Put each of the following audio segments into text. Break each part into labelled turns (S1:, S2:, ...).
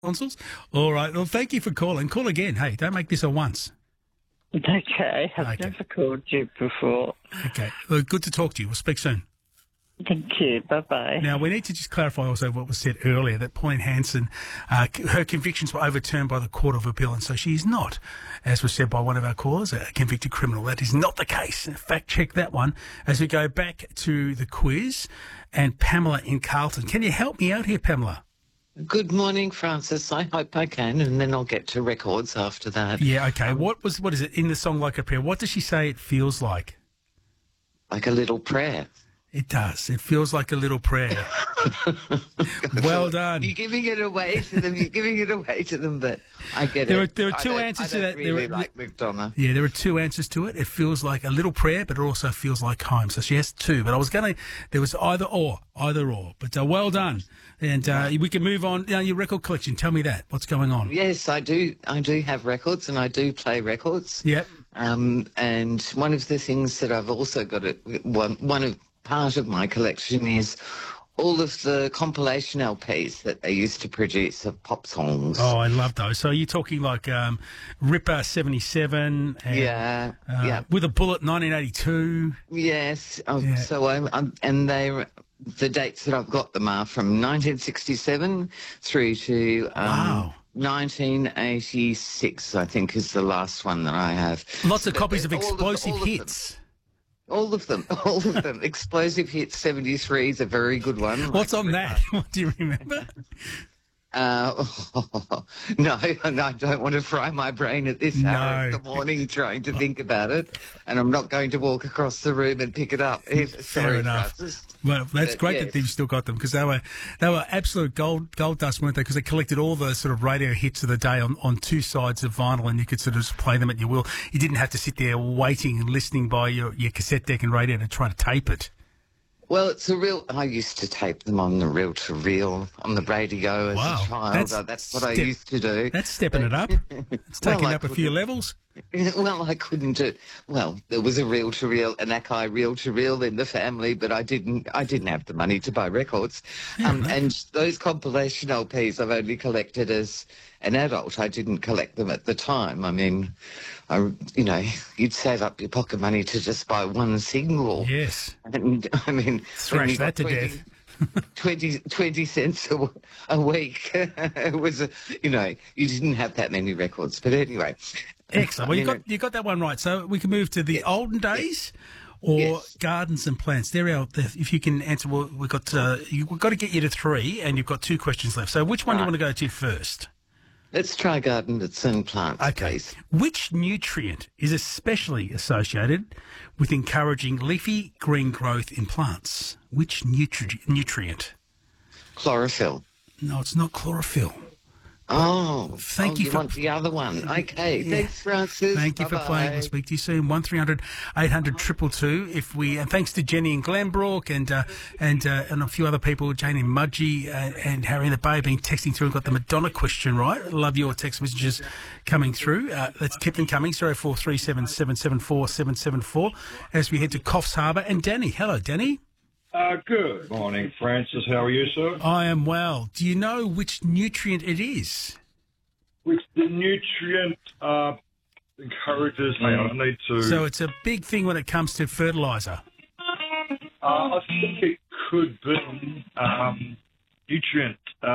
S1: tonsils. All right. Well, thank you for calling. Call again. Hey, don't make this a once.
S2: Okay, I've never called you before.
S1: Okay. Well, good to talk to you. We'll speak soon.
S2: Thank you. Bye-bye.
S1: Now, we need to just clarify also what was said earlier, that Pauline Hanson, her convictions were overturned by the Court of Appeal, and so she is not, as was said by one of our callers, a convicted criminal. That is not the case. Fact check that one as we go back to the quiz. And Pamela in Carlton. Can you help me out here, Pamela?
S3: Good morning, Francis. I hope I can, and then I'll get to records after that.
S1: Yeah, okay. What is it in the song Like a Prayer? What does she say it feels like?
S3: Like a little prayer.
S1: It does. It feels like a little prayer. Well done.
S3: You're giving it away to them. But I get it.
S1: There are two answers to that.
S3: I really like McDonough.
S1: Yeah, there are two answers to it. It feels like a little prayer, but it also feels like home. So she has two. But there was either or. But well done. And we can move on. Now, your record collection, tell me that. What's going on?
S3: Yes, I do have records, and I do play records.
S1: Yep.
S3: And one of the things that I've also got, part of my collection is all of the compilation LPs that they used to produce of pop songs.
S1: Oh, I love those. So you're talking like Ripper 77 and With a Bullet 1982.
S3: Yes. So the dates that I've got them are from 1967 through to 1986, I think, is the last one that I have.
S1: Lots of copies of Explosive Hits.
S3: All of them. Explosive Hits 73 is a very good one.
S1: What's on that? What do you remember?
S3: No, I don't want to fry my brain at this hour of the morning trying to think about it, and I'm not going to walk across the room and pick it up.
S1: Fair enough. Well, that's great that you've still got them, because they were absolute gold dust, weren't they? Because they collected all the sort of radio hits of the day on two sides of vinyl, and you could sort of just play them at your will. You didn't have to sit there waiting and listening by your cassette deck and radio to try to tape it.
S3: Well, I used to tape them on the reel-to-reel on the radio as a child. That's what I used to do.
S1: That's stepping it up. It's taking up a few levels.
S3: Well, I couldn't do. Well, there was a reel-to-reel, an Akai reel-to-reel in the family, but I didn't have the money to buy records. And those compilation LPs I've only collected as an adult. I didn't collect them at the time. I mean, you'd save up your pocket money to just buy one single.
S1: Yes.
S3: And I mean,
S1: thrash that to death.
S3: 20 cents a week. It was, you didn't have that many records. But anyway.
S1: Excellent. Well, you got that one right. So we can move to the olden days or gardens and plants. If you can answer, we've got to get you to 3, and you've got 2 questions left. So which one do you want to go to first?
S3: Let's try gardens and plants, please.
S1: Which nutrient is especially associated with encouraging leafy green growth in plants? Which nutrient?
S3: Chlorophyll.
S1: No, it's not chlorophyll.
S3: Oh,
S1: thank you
S3: for want the other one. Okay, thanks, Francis.
S1: Thank you for playing. We'll speak to you soon. 1300 800 222. And thanks to Jenny in Glenbrook and a few other people, Jane in Mudgee and Harry in the Bay, been texting through and got the Madonna question right. I love your text messages coming through. Let's keep them coming. 0437 774 774 as we head to Coffs Harbour. And Danny, hello, Danny.
S4: Good morning, Francis. How are you, sir?
S1: I am well. Do you know which nutrient it is?
S4: Which the nutrient encourages... Hang on, I need to...
S1: So it's a big thing when it comes to fertiliser.
S4: I think it could be nutrient...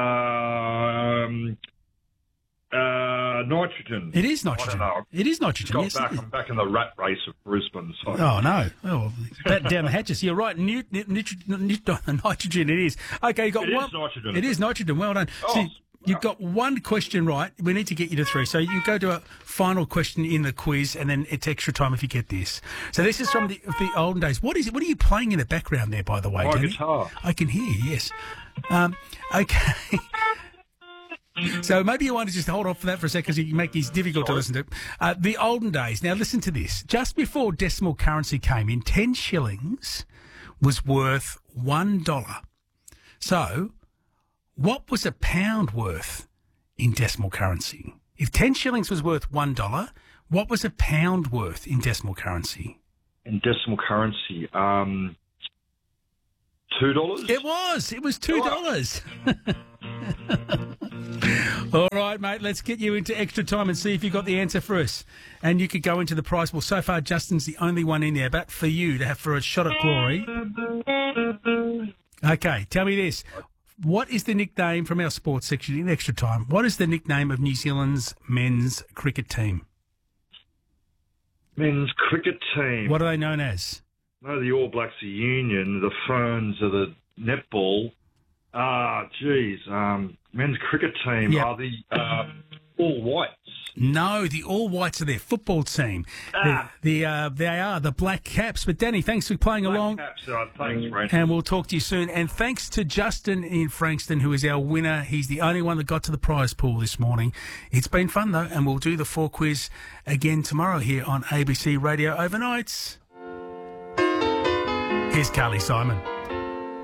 S4: nitrogen.
S1: It is nitrogen.
S4: I don't know.
S1: It is nitrogen. Yes.
S4: I'm back in the rat race of Brisbane. So.
S1: Oh, no. Oh, batten down the hatches. You're right. Nitrogen it is. Okay, you got one.
S4: It is nitrogen.
S1: It is nitrogen. Well done.
S4: Oh,
S1: so you've got one question right. We need to get you to 3. So you go to a final question in the quiz, and then it's extra time if you get this. So this is from the olden days. What is it? What are you playing in the background there, by the way, Danny?
S4: My guitar.
S1: I can hear you, yes. Okay. So maybe you want to just hold off for that for a second because you make these difficult to listen to. The olden days. Now listen to this. Just before decimal currency came in, 10 shillings was worth $1. So what was a pound worth in decimal currency? If 10 shillings was worth $1, what was a pound worth in decimal currency?
S4: In decimal currency, $2?
S1: It was $2. All right, mate, let's get you into extra time and see if you got the answer for us. And you could go into the prize pool. So far, Justin's the only one in there, but for you to have for a shot at glory. Okay, tell me this. What is the nickname from our sports section in extra time? What is the nickname of New Zealand's men's cricket team?
S4: Men's cricket team.
S1: What are they known as?
S4: No, the All Blacks are Union. The Ferns are the netball. Men's cricket team are the All Whites.
S1: No, the All Whites are their football team. They are the Black Caps. But Danny, thanks for playing along.
S4: Caps, thanks, Brent.
S1: And we'll talk to you soon. And thanks to Justin in Frankston, who is our winner. He's the only one that got to the prize pool this morning. It's been fun, though, and we'll do the 4 quiz again tomorrow here on ABC Radio Overnights. Here's Carly Simon.